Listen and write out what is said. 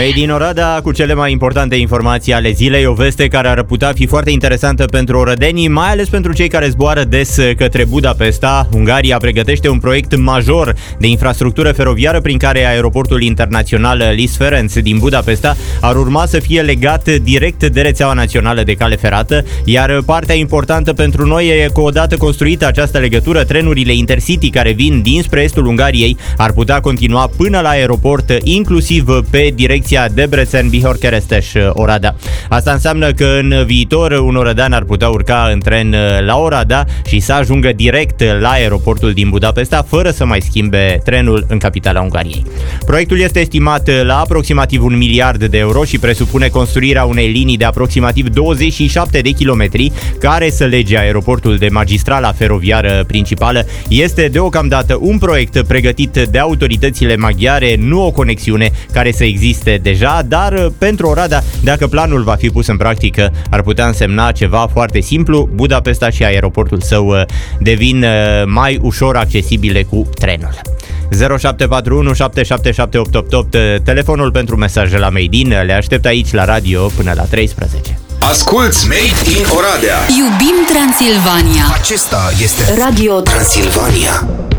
Made in Oradea cu cele mai importante informații ale zilei, o veste care ar putea fi foarte interesantă pentru orădenii, mai ales pentru cei care zboară des către Budapesta. Ungaria pregătește un proiect major de infrastructură feroviară prin care aeroportul internațional Liszt Ferenc din Budapesta ar urma să fie legat direct de rețeaua națională de cale ferată, iar partea importantă pentru noi e că odată construită această legătură, trenurile Intercity care vin dinspre estul Ungariei ar putea continua până la aeroport, inclusiv pe direcția Debrecen-Bihor-Keresztes-Oradea. Asta înseamnă că în viitor un orădean ar putea urca în tren la Oradea și să ajungă direct la aeroportul din Budapesta, fără să mai schimbe trenul în capitala Ungariei. Proiectul este estimat la aproximativ 1 miliard de euro și presupune construirea unei linii de aproximativ 27 de kilometri care să lege aeroportul de magistrala feroviară principală. Este deocamdată un proiect pregătit de autoritățile maghiare, nu o conexiune care să existe deja, dar pentru Oradea, dacă planul va fi pus în practică, ar putea însemna ceva foarte simplu. Budapesta și aeroportul său devin mai ușor accesibile cu trenul. 0741 777 888, telefonul pentru mesaje la Made in. Le aștept aici la radio până la 13. Asculți Made in Oradea. Iubim Transilvania. Acesta este Radio Transilvania.